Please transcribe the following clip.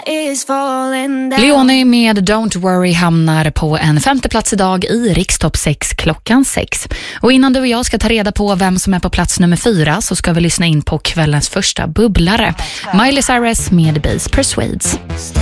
Leone med Don't Worry hamnar på en 5:e plats idag i Rikstopp 6 klockan 6. Och innan du och jag ska ta reda på vem som är på plats nummer 4 så ska vi lyssna in på kvällens första bubblare. Miley Cyrus med Bass Persuades.